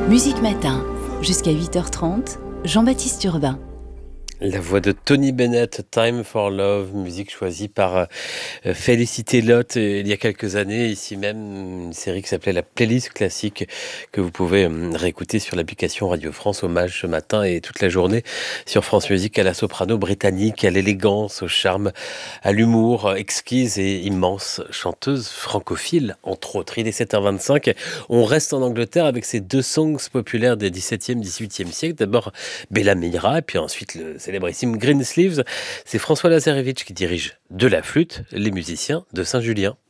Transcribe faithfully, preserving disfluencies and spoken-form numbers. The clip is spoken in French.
Musique Matin, jusqu'à huit heures trente, Jean-Baptiste Urbain. La voix de Tony Bennett, Time for Love, musique choisie par euh, Félicité Lotte euh, il y a quelques années, ici même, une série qui s'appelait la playlist classique que vous pouvez euh, réécouter sur l'application Radio France, hommage ce matin et toute la journée sur France Musique à la soprano britannique, à l'élégance, au charme, à l'humour euh, exquise et immense chanteuse francophile, entre autres. Il est sept heures vingt-cinq, on reste en Angleterre avec ces deux songs populaires des dix-septième, dix-huitième siècle. D'abord Bella Meira et puis ensuite le célébrissime Greensleeves. C'est François Lazarevitch qui dirige de la flûte les musiciens de Saint-Julien.